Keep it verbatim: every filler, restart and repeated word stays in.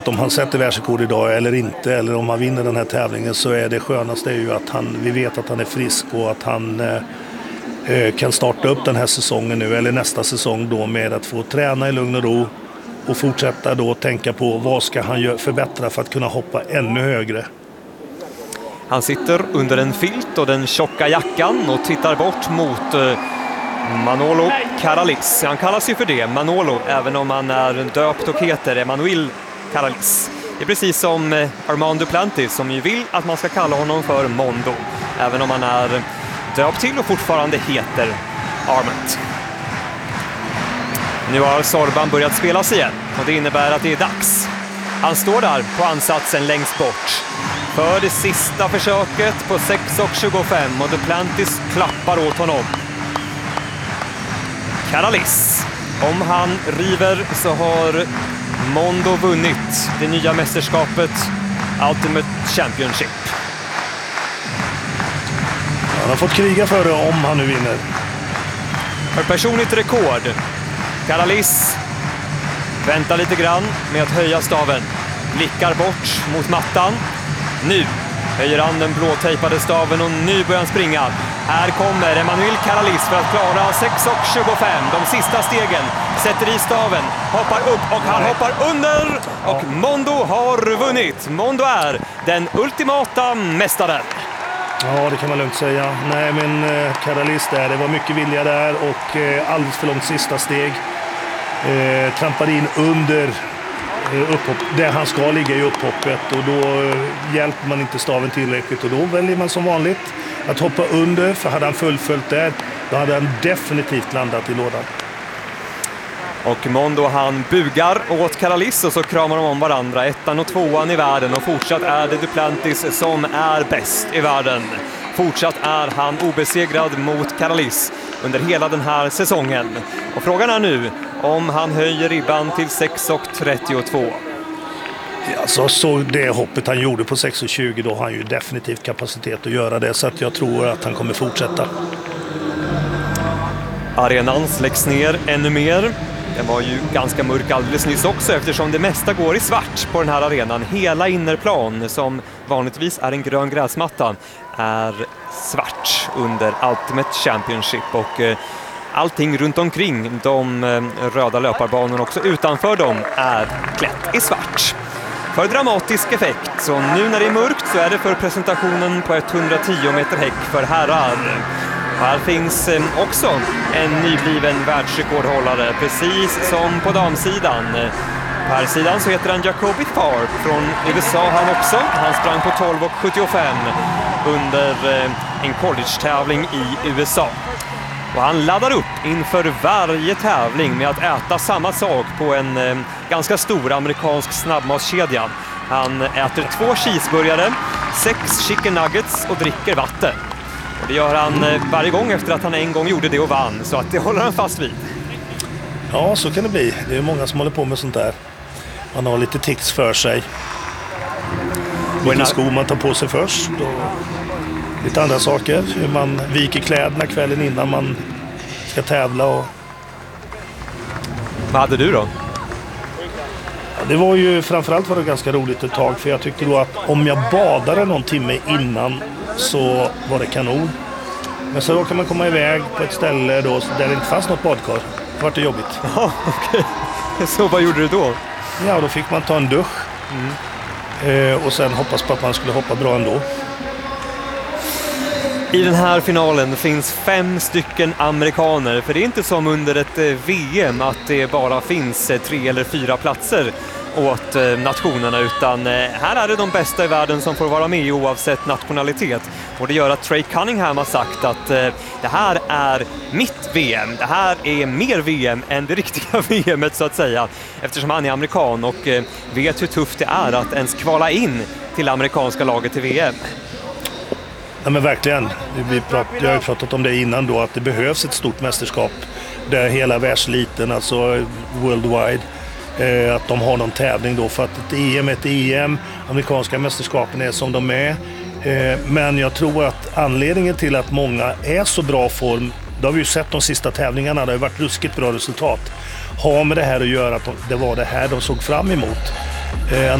Om han sätter världsrekord idag eller inte, eller om han vinner den här tävlingen, så är det skönaste är ju att han, vi vet att han är frisk och att han eh, kan starta upp den här säsongen nu, eller nästa säsong då, med att få träna i lugn och ro och fortsätta då tänka på vad ska han gö- förbättra för att kunna hoppa ännu högre. Han sitter under en filt och den tjocka jackan och tittar bort mot eh, Manolo Caralis. Han kallas ju för det, Manolo, även om han är döpt och heter Emanuel Caralis. Det är precis som eh, Armand Duplantis, som ju vill att man ska kalla honom för Mondo, även om han är döpt till och fortfarande heter Armand. Nu har Sorban börjat spelas igen och det innebär att det är dags. Han står där på ansatsen längst bort för det sista försöket på sex tjugofem och Duplantis klappar åt honom. Caralis, om han river så har Mondo vunnit det nya mästerskapet Ultimate Championship. Han har fått kriga för det om han nu vinner. För personligt rekord. Caralis väntar lite grann med att höja staven. Blickar bort mot mattan. Nu höjer han den blåtejpade staven och nu börjar han springa. Här kommer Emanuel Caralis för att klara sex tjugofem. De sista stegen. Sätter i staven, hoppar upp och han hoppar under. Och Mondo har vunnit. Mondo är den ultimata mästaren. Ja, det kan man lugnt säga. Nej, men eh, Caralis där, det var mycket vilja där och eh, alldeles för långt sista steg. Eh, trampade in under eh, upphopp, där han ska ligga i upphoppet, och då eh, hjälper man inte staven tillräckligt och då väljer man som vanligt att hoppa under, för hade han fullföljt där, då hade han definitivt landat i lådan. Och Mondo, han bugar åt Caralis och så kramar de om varandra, ettan och tvåan i världen, och fortsatt är det Duplantis som är bäst i världen. Fortsatt är han obesegrad mot Caralis under hela den här säsongen. Och frågan är nu om han höjer ribban till sex trettiotvå. Ja, så, så det hoppet han gjorde på sex tjugo, då har han ju definitivt kapacitet att göra det, så att jag tror att han kommer fortsätta. Arenan släcks ner ännu mer. Den var ju ganska mörk alldeles nyss också, eftersom det mesta går i svart på den här arenan. Hela innerplan, som vanligtvis är en grön gräsmatta, är svart under Ultimate Championship, och eh, allting runt omkring de eh, röda löparbanorna också utanför dem är klätt i svart. För dramatisk effekt, så nu när det är mörkt så är det för presentationen på etthundratio meter häck för herrar. Här finns också en nybliven världsrekordhållare, precis som på damsidan. På här sidan så heter han Jacoby Tharp från U S A han också. Han sprang på tolv sjuttiofem under en college-tävling i U S A. Och han laddar upp inför varje tävling med att äta samma sak på en ganska stor amerikansk snabbmatskedja. Han äter två cheeseburgare, sex chicken nuggets och dricker vatten. Och det gör han varje gång efter att han en gång gjorde det och vann, så att det håller han fast vid. Ja, så kan det bli. Det är många som håller på med sånt där. Man har lite tics för sig. Vilken sko man tar på sig först och lite andra saker. Hur man viker kläderna kvällen innan man ska tävla. Och... Vad hade du då? Ja, det var ju framförallt var det ganska roligt ett tag, för jag tyckte då att om jag badade någon timme innan så var det kanon. Men så då kan man komma iväg på ett ställe då där det inte fanns något badkar. Det var det jobbigt. Ja, okej. Okay. Så vad gjorde du då? Ja, då fick man ta en dusch. Mm. Eh, och sen hoppas på att man skulle hoppa bra ändå. I den här finalen finns fem stycken amerikaner, för det är inte som under ett V M att det bara finns tre eller fyra platser åt nationerna, utan här är det de bästa i världen som får vara med oavsett nationalitet. Och det gör att Trey Cunningham har sagt att det här är mitt V M, det här är mer V M än det riktiga V M-et så att säga, eftersom han är amerikan och vet hur tufft det är att ens kvala in till amerikanska laget i V M. Ja, men verkligen. Vi prat, jag har ju pratat om det innan då, att det behövs ett stort mästerskap där hela världsliten, alltså worldwide, eh, att de har någon tävling då, för att ett E M är ett E M, amerikanska mästerskapen är som de är. Eh, men jag tror att anledningen till att många är så bra form, det har vi ju sett de sista tävlingarna, det har ju varit ruskigt bra resultat, har med det här att göra att de, det var det här de såg fram emot. Eh,